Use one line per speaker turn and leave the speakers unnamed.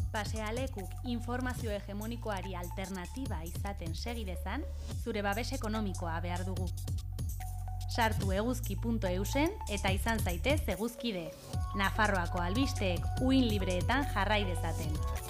Pasealekuk informazio hegemonikoari alternatiba izaten segidezan, zure babes ekonomikoa behar dugu. Sartu eguzki.eusen eta izan zaitez eguzkide. Nafarroako albisteek uin libreetan jarrai dezaten.